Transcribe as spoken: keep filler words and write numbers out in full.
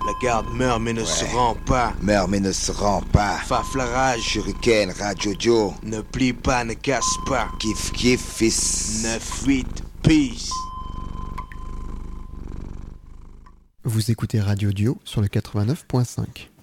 La garde meurt mais ne ouais. se rend pas. Meurt mais ne se rend pas. Faf la rage. Shuriken, Radio Joe. Ne plie pas, ne casse pas. Kiff kiff fils. neuf huit, peace. Vous écoutez Radio Dio sur le quatre-vingt-neuf point cinq.